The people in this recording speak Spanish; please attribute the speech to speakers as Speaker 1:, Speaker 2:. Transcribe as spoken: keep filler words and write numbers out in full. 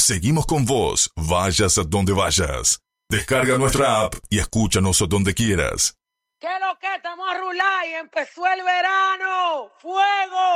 Speaker 1: seguimos con vos, vayas a donde vayas. Descarga nuestra app y escúchanos donde quieras.
Speaker 2: ¿Qué es lo que estamos a rular y empezó el verano? ¡Fuego!